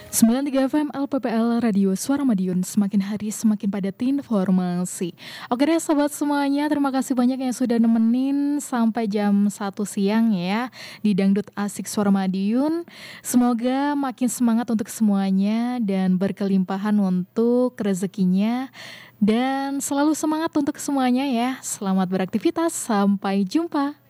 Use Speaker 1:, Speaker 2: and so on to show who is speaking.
Speaker 1: 93 FM LPPL Radio Suara Madiun, semakin hari semakin padat informasi. Oke deh sobat semuanya, terima kasih banyak yang sudah nemenin sampai jam 1 siang ya di Dangdut Asik Suara Madiun. Semoga makin semangat untuk semuanya dan berkelimpahan untuk rezekinya. Dan selalu semangat untuk semuanya ya. Selamat beraktivitas, sampai jumpa.